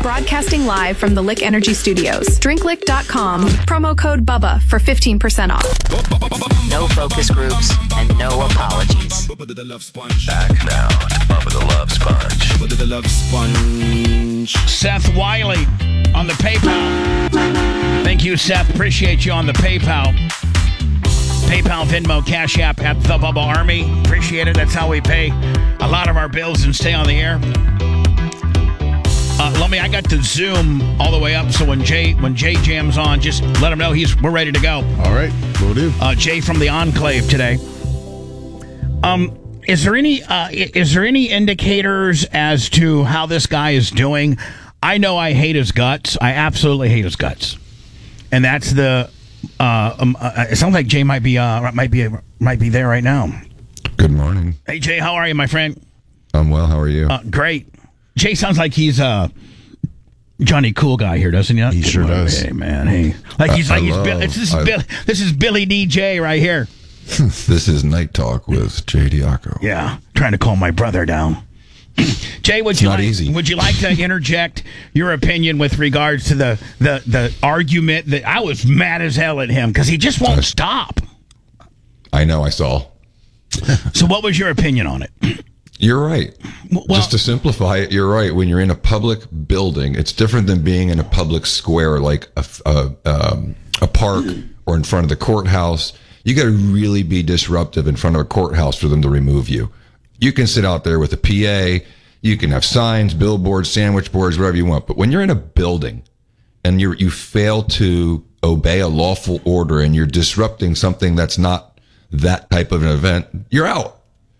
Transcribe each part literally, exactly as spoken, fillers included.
Broadcasting live from the Lick Energy Studios. drink lick dot com. Promo code BUBBA for fifteen percent off. No focus groups and no apologies. Back now to Bubba the Love Sponge. Bubba the Love Sponge. Seth Wiley on the PayPal. Thank you, Seth. Appreciate you on the PayPal. PayPal, Venmo, Cash App at the Bubba Army. Appreciate it. That's how we pay a lot of our bills and stay on the air. Uh, let me. I got the Zoom all the way up, so when Jay when Jay jams on, just let him know he's we're ready to go. All right, we'll do. Uh, Jay from the Enclave today. Um, is there any uh, is there any indicators as to how this guy is doing? I know I hate his guts. I absolutely hate his guts, and that's the. Uh, um, uh, it sounds like Jay might be uh, might be might be there right now. Good morning. Hey Jay, how are you, my friend? I'm well. How are you? Uh, great. Jay sounds like he's uh, Johnny Cool Guy here, doesn't he? He sure does. Hey man, hey, like he's I, like I he's love, Bill, it's, this is I, Bill, this is Billy D J right here. This is Night Talk with Jay Diaco. Yeah, trying to calm my brother down. Jay, would It's you not like, easy. would you like to interject your opinion with regards to the the, the argument that I was mad as hell at him because he just won't I- stop. I know. I saw. So, what was your opinion on it? You're right. Well, Just to simplify it, you're right. When you're in a public building, it's different than being in a public square like a, a, um, a park or in front of the courthouse. You got to really be disruptive in front of a courthouse for them to remove you. You can sit out there with a P A. You can have signs, billboards, sandwich boards, whatever you want. But when you're in a building and you you fail to obey a lawful order and you're disrupting something that's not that type of an event, you're out.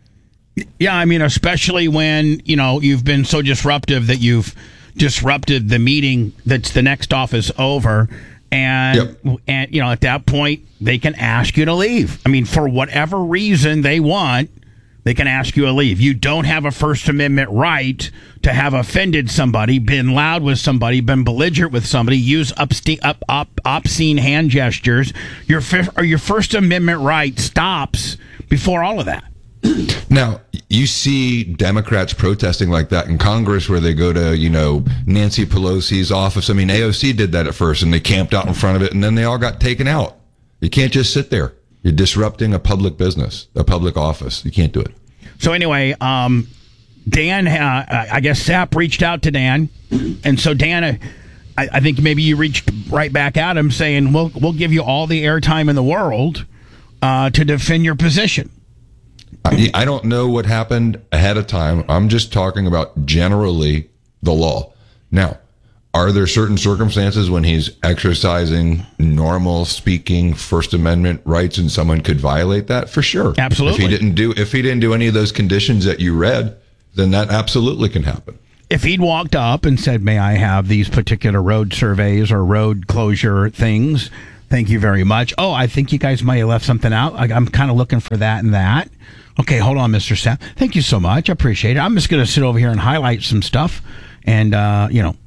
Yeah, I mean, especially when, you know, you've been so disruptive that you've disrupted the meeting that's the next office over. And, Yep. and you know, at that point, they can ask you to leave. I mean, for whatever reason they want, they can ask you to leave. You don't have a First Amendment right to have offended somebody, been loud with somebody, been belligerent with somebody, use obscene, up, up, obscene hand gestures. Your, fif- or your First Amendment right stops before all of that. Now, you see Democrats protesting like that in Congress where they go to, you know, Nancy Pelosi's office. I mean, A O C did that at first and they camped out in front of it and then they all got taken out. You can't just sit there. You're disrupting a public business, a public office. You can't do it. So anyway, um, Dan, uh, I guess Sapp reached out to Dan. And so Dan, uh, I, I think maybe you reached right back at him saying, we'll, we'll give you all the airtime in the world uh, to defend your position. I, I don't know what happened ahead of time. I'm just talking about generally the law. Now, are there certain circumstances when he's exercising normal speaking First Amendment rights and someone could violate that? For sure. Absolutely. If he didn't do if he didn't do any of those conditions that you read, then that absolutely can happen. If he'd walked up and said, may I have these particular road surveys or road closure things? Thank you very much. Oh, I think you guys might have left something out. I, I'm kind of looking for that and that. Okay, hold on, Mister Sapp. Thank you so much. I appreciate it. I'm just going to sit over here and highlight some stuff. And, uh, you know,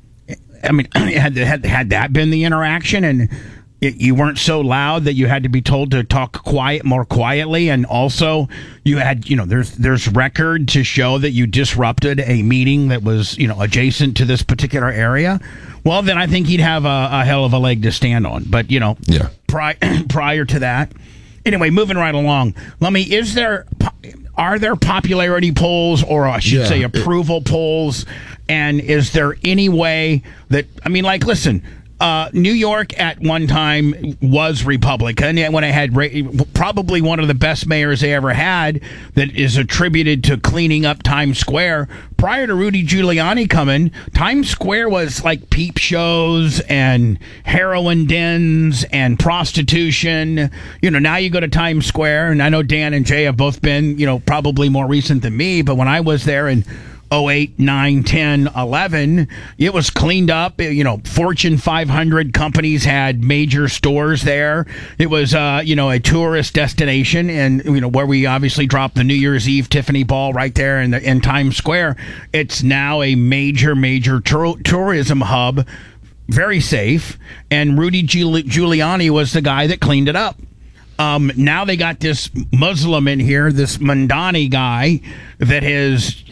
I mean, had, had, had that been the interaction and it, you weren't so loud that you had to be told to talk quiet, more quietly. And also you had, you know, there's, there's record to show that you disrupted a meeting that was, you know, adjacent to this particular area. Well, then I think he'd have a, a hell of a leg to stand on. But, you know, yeah. pri- prior to that. Anyway, moving right along. Let me, is there, are there popularity polls or I should Yeah, say it- approval polls? And is there any way that, I mean, like, listen, uh, New York at one time was Republican and when it had ra- probably one of the best mayors they ever had that is attributed to cleaning up Times Square. Prior to Rudy Giuliani coming, Times Square was like peep shows and heroin dens and prostitution. You know, now you go to Times Square, and I know Dan and Jay have both been, you know, probably more recent than me, but when I was there in oh eight, nine, ten, eleven, it was cleaned up. You know, Fortune five hundred companies had major stores there. It was, uh, you know, a tourist destination, and, you know, where we obviously dropped the New Year's Eve Tiffany ball right there in, the, in Times Square. It's now a major, major tur- tourism hub, very safe, and Rudy Giul- Giuliani was the guy that cleaned it up. Um, now they got this Muslim in here, this Mandani guy that has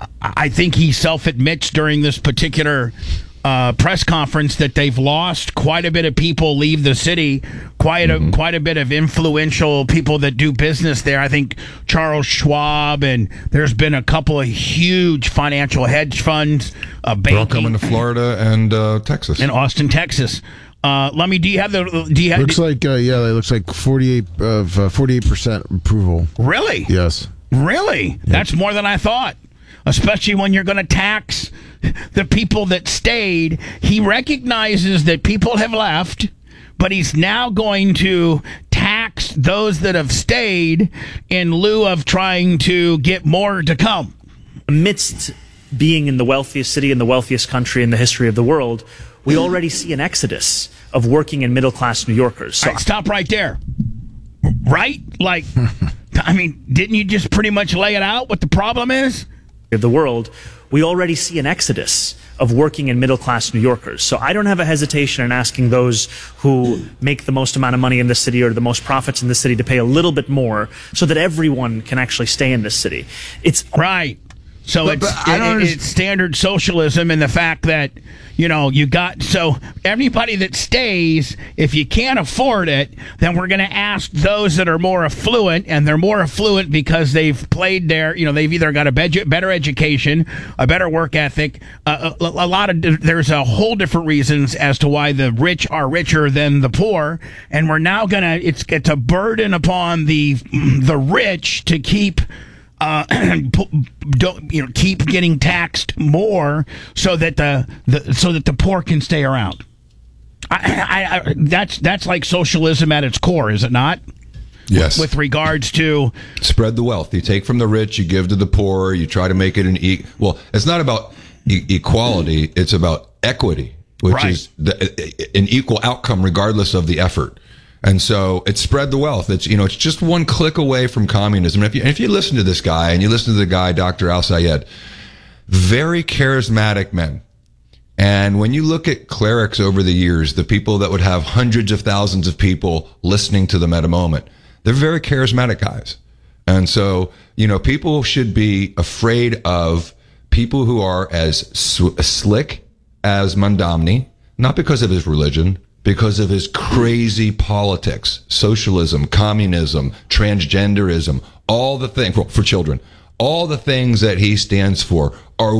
I think he self-admits during this particular uh, press conference that they've lost quite a bit of people leave the city, quite a, mm-hmm. quite a bit of influential people that do business there. I think Charles Schwab, and there's been a couple of huge financial hedge funds. Uh, They're all coming to Florida and uh, Texas. In Austin, Texas. Uh, let me. Do you have the? Do you have? Looks like uh, yeah, it looks like forty-eight of uh, forty-eight percent approval. Really? Yes. Really? Yep. That's more than I thought. Especially when you're going to tax the people that stayed. He recognizes that people have left, but he's now going to tax those that have stayed in lieu of trying to get more to come. Amidst being in the wealthiest city in the wealthiest country in the history of the world, we already see an exodus of working and middle-class New Yorkers. So right, stop right there. Right? Like, I mean, didn't you just pretty much lay it out what the problem is? Of the world, we already see an exodus of working and middle-class New Yorkers. So I don't have a hesitation in asking those who make the most amount of money in the city or the most profits in the city to pay a little bit more so that everyone can actually stay in this city. It's right. So but, it's, but I don't it, it's standard socialism in the fact that, you know, you got, so everybody that stays, if you can't afford it, then we're going to ask those that are more affluent, and they're more affluent because they've played their, you know, they've either got a better education, a better work ethic, uh, a, a lot of, there's a whole different reasons as to why the rich are richer than the poor, and we're now going to, it's, it's a burden upon the, the rich to keep Uh, don't you know? Keep getting taxed more so that the, the so that the poor can stay around. I, I, I, that's that's like socialism at its core, is it not? Yes. With, with regards to spread the wealth, you take from the rich, you give to the poor. You try to make it an e- well. It's not about e- equality; it's about equity, which right. is the, an equal outcome regardless of the effort. And so it's spread the wealth. It's, you know, it's just one click away from communism. And if you, and if you listen to this guy and you listen to the guy, Doctor Al-Sayed, very charismatic men. And when you look at clerics over the years, the people that would have hundreds of thousands of people listening to them at a moment, they're very charismatic guys. And so, you know, people should be afraid of people who are as sw- slick as Mondamni, not because of his religion, because of his crazy politics, socialism, communism, transgenderism, all the things for, for children, all the things that he stands for are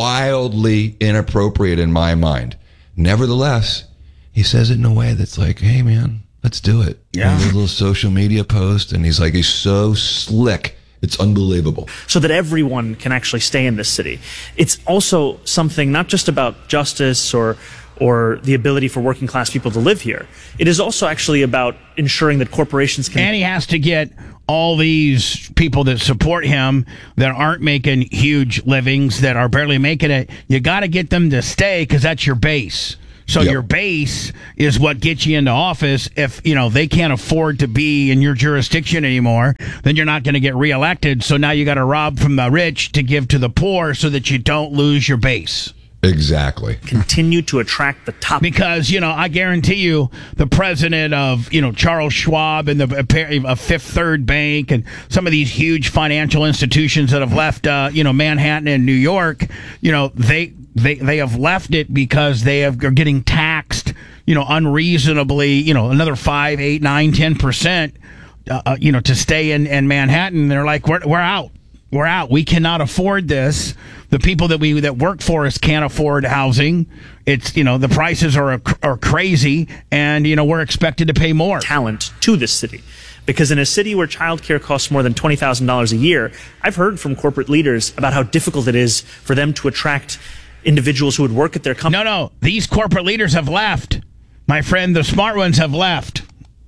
wildly inappropriate in my mind. Nevertheless, he says it in a way that's like, hey, man, let's do it. Yeah. A little social media post, and he's like, he's so slick. It's unbelievable. So that everyone can actually stay in this city. It's also something not just about justice or or the ability for working class people to live here. It is also actually about ensuring that corporations can... And he has to get all these people that support him that aren't making huge livings, that are barely making it. You got to get them to stay because that's your base. So Yep. your base is what gets you into office. If, you know, they can't afford to be in your jurisdiction anymore, then you're not going to get reelected. So now you got to rob from the rich to give to the poor so that you don't lose your base. Exactly. Continue to attract the top. Because, you know, I guarantee you the president of, you know, Charles Schwab and the uh, Fifth Third Bank and some of these huge financial institutions that have left, uh, you know, Manhattan and New York, you know, they they they have left it because they have, are getting taxed, you know, unreasonably, you know, another five, eight, nine, ten percent, uh, you know, to stay in, in Manhattan. They're like, we're we're out. We're out. We cannot afford this. The people that we that work for us can't afford housing. It's, you know, the prices are are crazy, and, you know, we're expected to pay more. Talent to this city. Because in a city where childcare costs more than twenty thousand dollars a year, I've heard from corporate leaders about how difficult it is for them to attract individuals who would work at their company. No, no. These corporate leaders have left. My friend, the smart ones have left.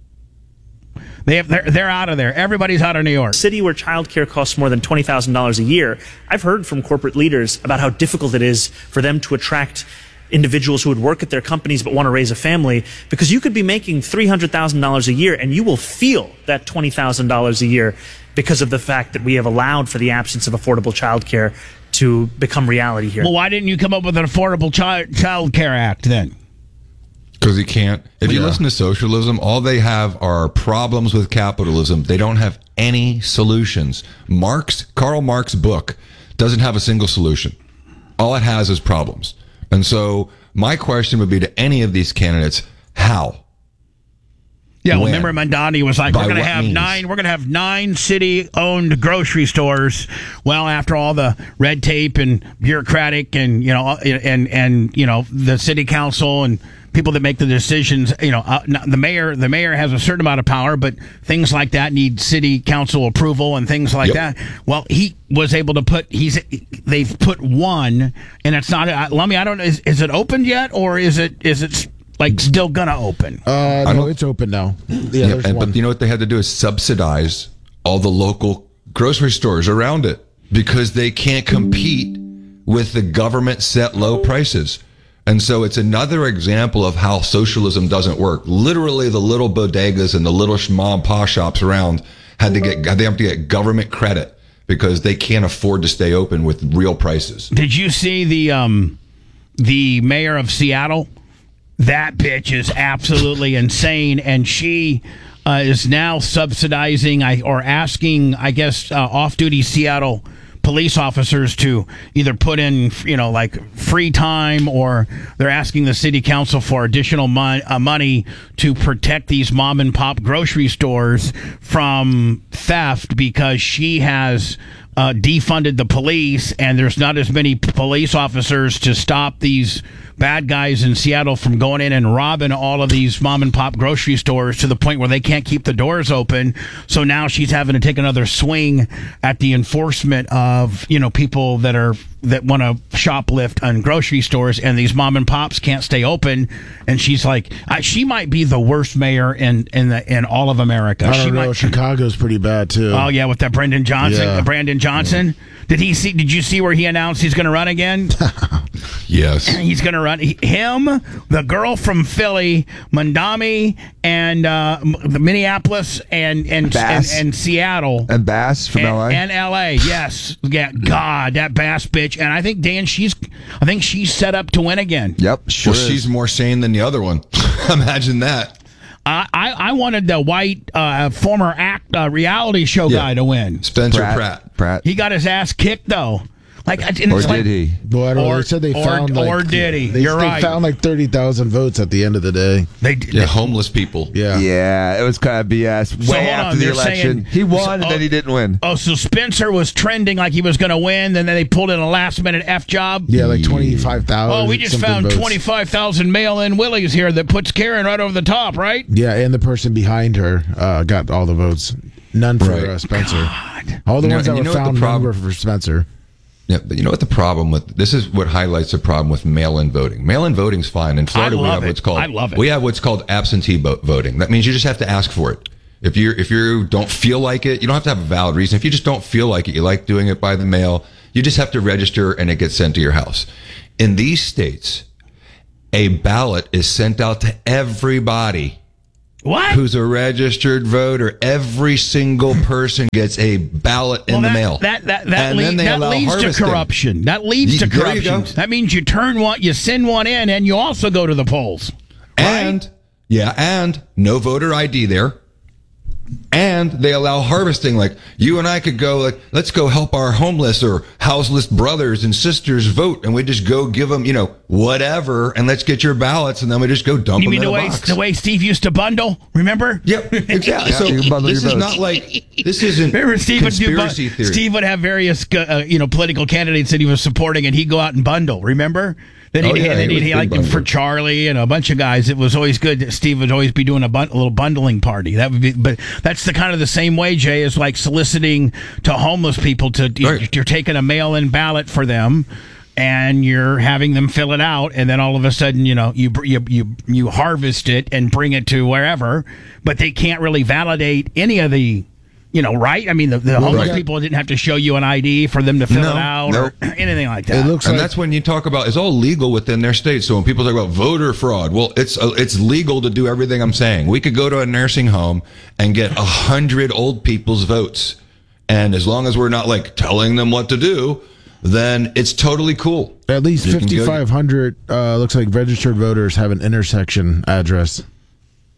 They have, they're, they're out of there. Everybody's out of New York. A city where childcare costs more than twenty thousand dollars a year, I've heard from corporate leaders about how difficult it is for them to attract individuals who would work at their companies but want to raise a family, because you could be making three hundred thousand dollars a year and you will feel that twenty thousand dollars a year because of the fact that we have allowed for the absence of affordable childcare to become reality here. Well, why didn't you come up with an Affordable Child Child Care Act then? Because you can't. If you Yeah. listen to socialism, all they have are problems with capitalism. They don't have any solutions. Marx, Karl Marx's book doesn't have a single solution. All it has is problems. And so my question would be to any of these candidates, how? Yeah, well, When? remember Mandani was like, By we're going to what have means? nine. We're going to have nine city-owned grocery stores. Well, after all the red tape and bureaucratic, and you know, and and you know, the city council and people that make the decisions. You know, uh, the mayor. The mayor has a certain amount of power, but things like that need city council approval and things like Yep. that. Well, he was able to put. He's. They've put one, and it's not. Uh, Lummy, I don't know. Is, is it opened yet, or is it? Is it? Like still gonna open? Uh, no, don't- it's open now. Yeah, Yeah, there's and, one. but you know what they had to do is subsidize all the local grocery stores around it because they can't compete with the government set low prices. And so it's another example of how socialism doesn't work. Literally, the little bodegas and the little mom and pop shops around had to get they have to get government credit because they can't afford to stay open with real prices. Did you see the um the mayor of Seattle? That bitch is absolutely insane, and she uh, is now subsidizing I, or asking, I guess, uh, off-duty Seattle police officers to either put in, you know, like free time, or they're asking the city council for additional mon- uh, money to protect these mom and pop grocery stores from theft because she has uh, defunded the police, and there's not as many police officers to stop these bad guys in Seattle from going in and robbing all of these mom and pop grocery stores to the point where they can't keep the doors open. So now she's having to take another swing at the enforcement of, you know, people that are that want to shoplift on grocery stores, and these mom and pops can't stay open. And she's like, uh, she might be the worst mayor in in the in all of America. I she don't know. might, Chicago's pretty bad too. Oh yeah, with that Brendan Johnson. Yeah. Uh, Brandon Johnson. Did he see? Did you see where he announced he's going to run again? Yes. He's going to run he- him, the girl from Philly, Mandami, and uh, M- the Minneapolis, and and, and Bass. and Seattle, And Bass from and, L A. and L A. Yes, yeah. God, that Bass bitch. And I think Dan, she's, I think she's set up to win again. Yep, sure. Well, is. she's more sane than the other one. Imagine that. I I, I wanted the white uh, former act uh, reality show Yeah. guy to win. Spencer Pratt. Pratt. Pratt. He got his ass kicked though. Like, and Or it's did like, he? Boy, I don't know. Or- They said they or- found like, or did he? They, You're they right. found like thirty thousand votes at the end of the day. They, Yeah, homeless people. Yeah. Yeah, it was kind of B S. Way So, hold after on, the they're election, saying- he won, so- and oh, then he didn't win. Oh, so Spencer was trending like he was going to win, and then they pulled in a last minute F job? Yeah, like twenty-five thousand. Oh, we just found twenty-five thousand mail-in Willies here that puts Karen right over the top, right? Yeah, and the person behind her uh, got all the votes. None for Right. uh, Spencer. God. All the You know- ones that and you were know what the found none problem- were for Spencer. Yeah, but you know what the problem with this is? What highlights the problem with mail-in voting? Mail-in voting's fine. In Florida, I we love have it. what's called I love it. we have what's called absentee bo- voting. That means you just have to ask for it. If you if you don't feel like it, you don't have to have a valid reason. If you just don't feel like it, you like doing it by the mail, you just have to register and it gets sent to your house. In these states, a ballot is sent out to everybody What? who's a registered voter. Every single person gets a ballot in Well, the that, mail. That that that, And lead- then they that allow leads to harvesting. corruption. That leads to Y- there you go. corruption. That means you turn one, you send one in, and you also go to the polls. And yeah, and no voter I D there. And they allow harvesting. Like you and I could go, like, let's go help our homeless or houseless brothers and sisters vote, and we just go give them, you know, whatever, and let's get your ballots, and then we just go dump You them mean in the a way box. the way Steve used to bundle? Remember? Yep, exactly. Yeah, So you can bundle this your is votes. not like this isn't Remember, Steve would do. conspiracy bu- theory. Steve would have various, uh, you know, political candidates that he was supporting, and he'd go out and bundle. Remember? Then Oh, he'd, yeah, and then he he'd, was he big like bundler. for Charlie and a bunch of guys. It was always good. Steve would always be doing a, bun- a little bundling party. That would be, but that's the kind of the same way, Jay, is like soliciting to homeless people to. Right. You're taking a mail-in ballot for them, and you're having them fill it out, and then all of a sudden, you know, you you you you harvest it and bring it to wherever, but they can't really validate any of the. You know, right? I mean, the, the homeless Right. people didn't have to show you an I D for them to fill No, it out nope. or anything like that. It looks And like that's when you talk about it's all legal within their state. So when people talk about voter fraud, well, it's uh, it's legal to do everything I'm saying. We could go to a nursing home and get a hundred old people's votes, and as long as we're not like telling them what to do, then it's totally cool. at least You can go- fifty-five hundred uh, looks like registered voters have an intersection address.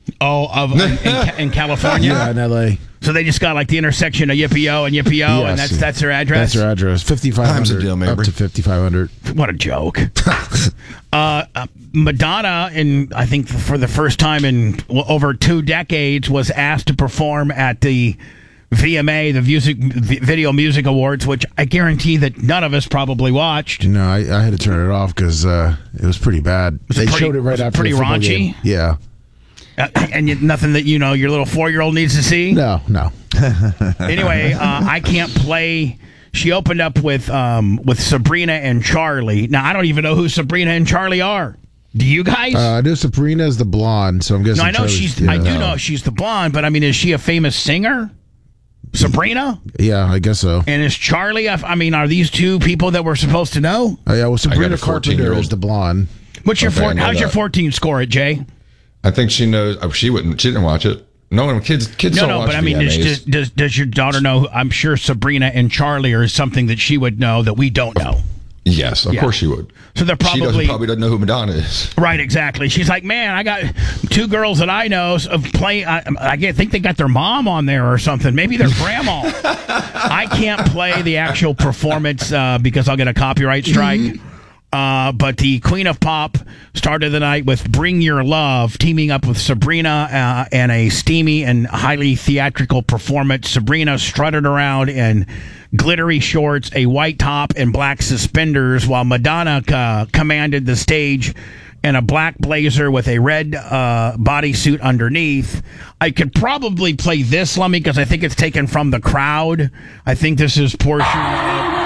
Oh, of in, in, in California? Yeah, in L A. So they just got like the intersection of Yippee-O and Yippee-O, Yes. and that's that's their address? That's their address. fifty-five Times a hundred deal, up Mabry. to fifty-five hundred. What a joke. uh, uh, Madonna, in I think for the first time in well, over two decades, was asked to perform at the V M A, the music, v- Video Music Awards, which I guarantee that none of us probably watched. No, I, I had to turn it off because uh, it was pretty bad. Was it They pretty- showed it right was it after pretty the football raunchy? game. Yeah. Uh, and yet nothing that, you know, your little four-year-old needs to see? No, no. Anyway, uh, I can't play. She opened up with um, with Sabrina and Charlie. Now, I don't even know who Sabrina and Charlie are. Do you guys? Uh, I know Sabrina's the blonde, so I'm guessing. no, I know Charlie's- she's. yeah. I do know she's the blonde, but I mean, is she a famous singer? Sabrina? Yeah, I guess so. And is Charlie? I I mean, are these two people that we're supposed to know? Oh, yeah, well, Sabrina a Carpenter fourteen-year-old. is the blonde. What's your Okay, four, I know how's your that. fourteen score at Jay? I think she knows. Oh, she wouldn't. She didn't watch it. No one. Kids. Kids No, don't no, watch but I mean, V M does, As. does, does does your daughter know? I'm sure Sabrina and Charlie are something that she would know that we don't know. Yes, of Yeah. course she would. So they're She doesn't, probably probably doesn't know who Madonna is. right. Exactly. She's like, man, I got two girls that I know of playing. I, I get- think they got their mom on there or something. Maybe their grandma. I can't play the actual performance uh, because I'll get a copyright strike. Uh, but the Queen of Pop started the night with Bring Your Love, teaming up with Sabrina uh, and a steamy and highly theatrical performance. Sabrina strutted around in glittery shorts, a white top, and black suspenders, while Madonna uh, commanded the stage in a black blazer with a red uh, bodysuit underneath. I could probably play this, Lummy, because I think it's taken from the crowd. I think this is portion of...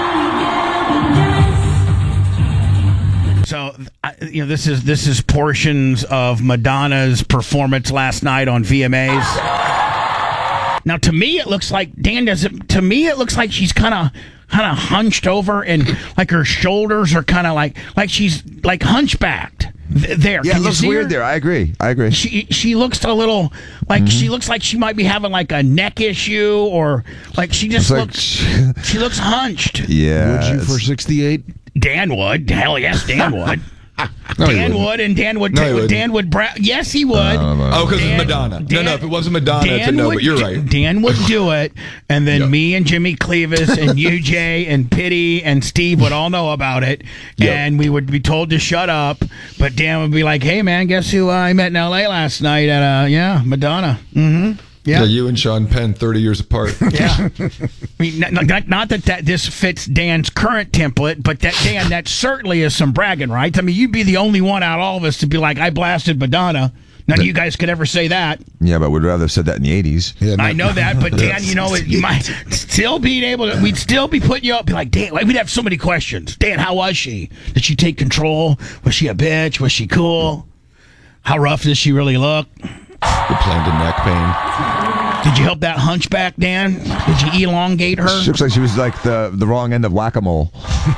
So, I- you know, this is this is portions of Madonna's performance last night on V M As. Now, to me, it looks like Dan does it. To me, it looks like she's kind of kind of hunched over, and like her shoulders are kind of like like she's like hunchbacked. Th- There, Yeah, Can it you looks see weird her? there. I agree. I agree. She she looks a little like she looks like she might be having like a neck issue, or like she just It's like- looks she looks hunched. yeah. Would you it's- for sixty-eight? Dan would. Hell yes, Dan would. No, he Dan wouldn't. would, and Dan would. No, he wouldn't. Dan would. Bra- yes, he would. Oh, because it's Dan- Madonna. no, Dan- no. If it wasn't Madonna, it's a Dan no. would But you're do- right. Dan would do it, and then Yep. me and Jimmy Clevis and you, Jay, and Pitty and Steve would all know about it, Yep. and we would be told to shut up. But Dan would be like, "Hey, man, guess who uh, I met in L A last night at uh, yeah, Madonna." Mm-hmm. Yeah. Yeah. you and Sean Penn, thirty years apart. Yeah. I mean, not, not, not that, that this fits Dan's current template, but that, Dan, that certainly is some bragging rights. I mean, you'd be the only one out of all of us to be like, I blasted Madonna. None of you guys could ever say that. Yeah, but we'd rather have said that in the eighties. Yeah, no. I know that, but Dan, you know, you might still be able to, we'd still be putting you up, be like, Dan, we'd have so many questions. Dan, how was she? Did she take control? Was she a bitch? Was she cool? How rough does she really look? You're playing to neck pain. Did you help that hunchback, Dan? Did you elongate her? She looks like she was like the the wrong end of whack-a-mole.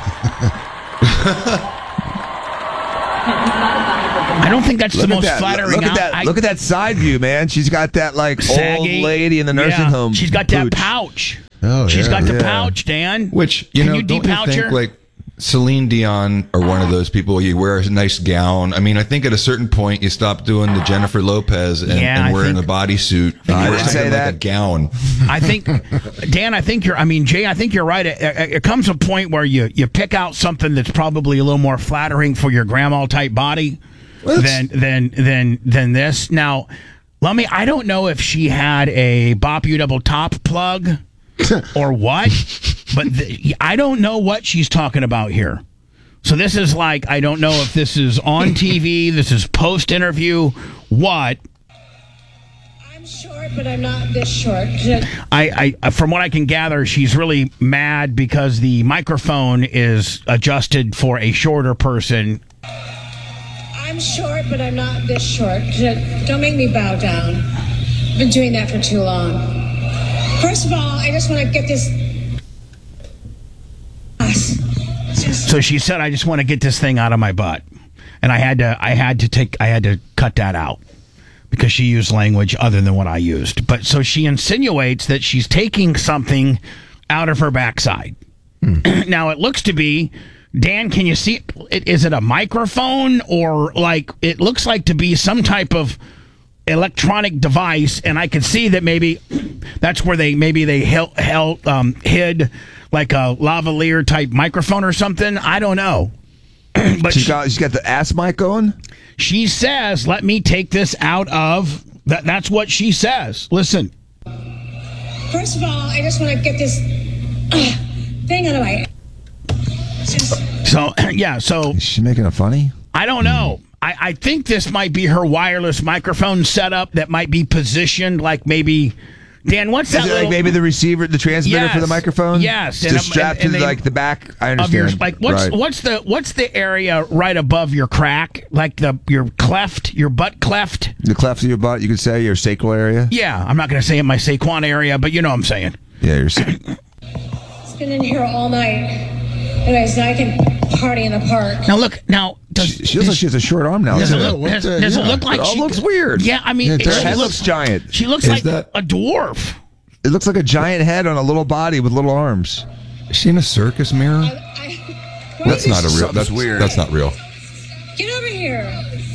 I don't think that's the Look at most that. flattering. Look at out- that. I- Look at that side view, man. She's got that like saggy. old lady in the nursing Yeah, home. She's got that pooch. pouch. Oh, She's yeah. got the Yeah. pouch, Dan. Which you Can know, you don't you depouch think her? like Celine Dion or one of those people? You wear a nice gown. I mean, I think at a certain point you stop doing the Jennifer Lopez and, Yeah, and I wearing think- a bodysuit. I You wear didn't say something that. Like a gown. I think, Dan, I think you're, I mean, Jay, I think you're right. It, it, it comes a point where you, you pick out something that's probably a little more flattering for your grandma type body than, than, than, than this. Now, let me, I don't know if she had a Bop U double top plug or what, but the, I don't know what she's talking about here. So this is like, I don't know if this is on T V, this is post interview, what. I'm short, but I'm not this short. I, I, from what I can gather, she's really mad because the microphone is adjusted for a shorter person. I'm short, but I'm not this short. Don't make me bow down. I've been doing that for too long. First of all, I just want to get this. Just So she said, "I just want to get this thing out of my butt," and I had to, I had to take, I had to cut that out because she used language other than what I used. But so she insinuates that she's taking something out of her backside. Now it looks to be. Dan, can you see it? Is it a microphone or like it looks like to be some type of electronic device, and I could see that maybe that's where they maybe they held, held um, hid like a lavalier type microphone or something. I don't know. But she's she, got she's got the ass mic going. She says, "Let me take this out of that." That's what she says. Listen. First of all, I just want to get this uh, thing out of my. Just... So yeah, so is she making it funny? I don't know. I, I think this might be her wireless microphone setup that might be positioned like maybe. Dan, what's that? Is it little, like maybe the receiver, the transmitter yes, for the microphone? Yes, just and, strapped and, and to they, like the back. I of your understand. like what's right. what's the what's the area right above your crack, like the your cleft, your butt cleft? The cleft of your butt, you could say, your sacral area. Yeah, I'm not going to say in my Saquon area, but you know what I'm saying. Yeah, you're. It's been in here all night. Anyways, now I can party in the park. Now look, now does, She, she looks like she has a short arm now. does it doesn't look, it? does, the- does it yeah. look like It all she looks weird. Yeah, I mean, Yeah, it it, does. she Her head looks looks giant. She looks Is like that- a dwarf. It looks like a giant head on a little body with little arms. Is she in a circus mirror? I, I, That's not a real. Something's That's weird. That's not real. Get over here.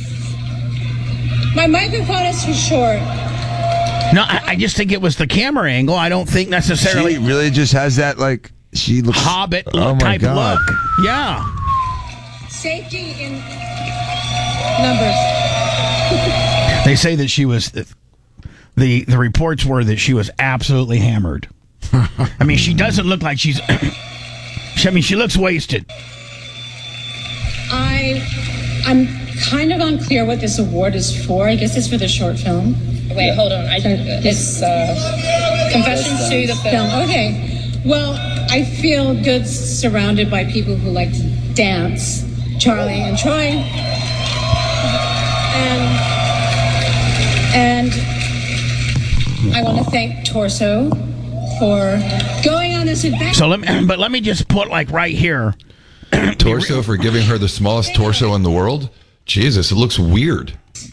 My microphone is too short. No, I, I just think it was the camera angle. I don't think necessarily She really just has that like she looks Hobbit look oh my type God. look. Yeah. Safety in numbers. They say that she was the the reports were that she was absolutely hammered. I mean, she doesn't look like she's. I mean, she looks wasted. I, I'm kind of unclear what this award is for. I guess it's for the short film. Wait, hold on. I it's uh, Confessions to the Film. Film. Okay. Well, I feel good surrounded by people who like to dance. Charlie and Troy. And and I want to thank Torso for going on this adventure. So let me, but let me just put like right here. Torso for giving her the smallest torso in the world. Jesus, it looks weird.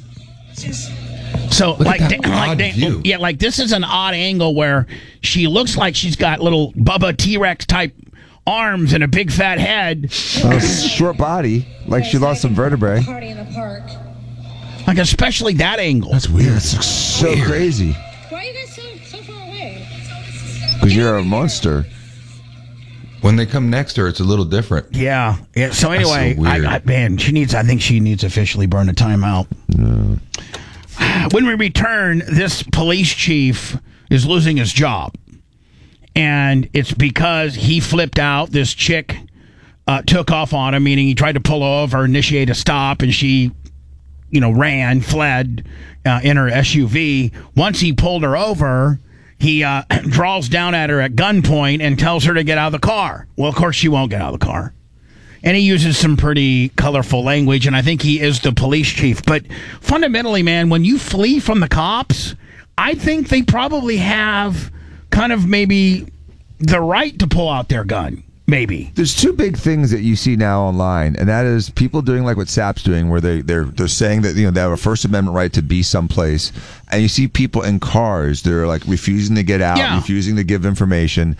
So like, at that da- like odd da- view. yeah, like this is an odd angle where she looks like she's got little Bubba T-Rex type arms and a big fat head, a short body, like she lost some vertebrae. Party in the park. like especially that angle. That's weird. It's so Weird. crazy Why are you guys so, so far away? because you're a monster. When they come next to her, it's a little different. Yeah. Yeah. So That's so anyway, weird. I, I, man, she needs. I think she needs officially burn a timeout. When we return, this police chief is losing his job, and it's because he flipped out. This chick uh, took off on him, meaning he tried to pull over, initiate a stop, and she, you know, ran, fled uh, in her S U V. Once he pulled her over, he uh, draws down at her at gunpoint and tells her to get out of the car. Well, of course, she won't get out of the car. And he uses some pretty colorful language, and I think he is the police chief. But fundamentally, man, when you flee from the cops, I think they probably have kind of maybe the right to pull out their gun. Maybe. There's two big things that you see now online, and that is people doing like what Sap's doing, where they they're they're saying that you know they have a First Amendment right to be someplace, and you see people in cars that are like refusing to get out, Yeah. refusing to give information.